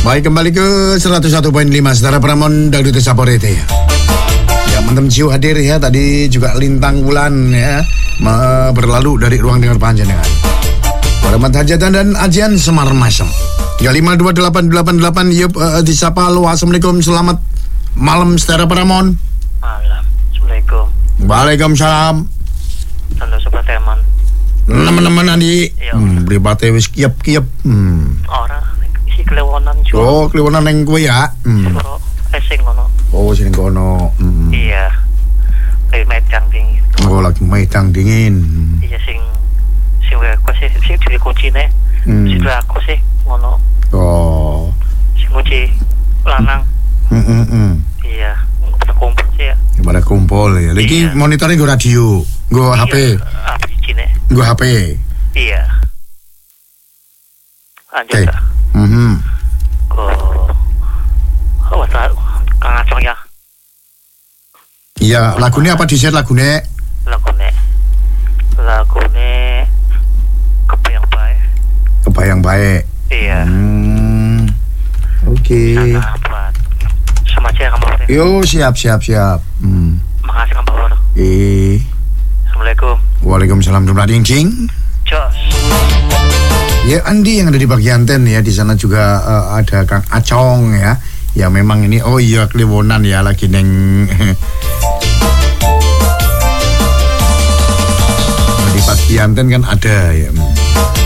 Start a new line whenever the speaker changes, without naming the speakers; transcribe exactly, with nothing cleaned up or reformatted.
Baik, kembali ke seratus satu koma lima Setara Pramon Dangdut Saporete ya. Ya, Mentem Ciu hadir ya. Tadi juga Lintang Wulan ya, berlalu dari ruang dengar panjenengan. Hormat hajatan dan ajian Semar Masem. tiga lima dua delapan delapan delapan Yup, uh, disapa. Halo, assalamualaikum, selamat malam Setara Pramon.
Malam, assalamualaikum.
Waalaikumsalam.
Tanda sobat teman.
Teman-teman Andi,
Iya.
hmm, beribate wis kiep-kiep. Hmm.
Orang isi kelewonan juga.
Oh, kliwonan neng kowe ya. Hmm.
Suruh racing ngono.
Oh, sing kono. Hmm.
Iya. Kayak medang dingin.
Oh, lagi medang dingin.
Iya sing sing aku sih sing jadi kuncine.
Hmm.
Sing aku sih ngono.
Oh.
Sing kunci lanang.
Hmm, hmm, hmm.
Iya. Pada kumpul sih ya.
Pada kumpul ya. Lagi
Iya.
monitornya gue radio, gue H P,
Iya, H P cine.
gue H P.
Iya. Lanjut
Oke.
okay.
Mhm.
Ko oh, tak Kang Acong ya.
Iya, lagunya apa di-share lagunya?
Lagune. Lagune kebayang baik.
Kebayang baik.
Iya.
Hmm. Oke. Okay.
Nah, buat sama aja kamu.
Yo, siap siap siap. Hmm.
Makasih Kang Bawor.
Eh.
Assalamualaikum.
Waalaikumsalam jumlah dingcing.
Jos.
Ya, Andi yang ada di bagian ten ya, di sana juga uh, ada Kang Acong ya. Ya memang ini, oh iya kliwonan ya lagi neng di bagian ten kan ada ya.